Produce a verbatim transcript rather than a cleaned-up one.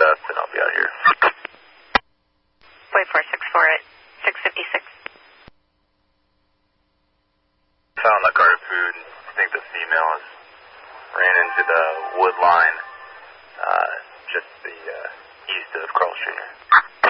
best, and I'll be out here. Wait for six four eight, six fifty-six. Found the carted food, and I think the female has ran into the wood line uh, just the uh, east of Carl Junior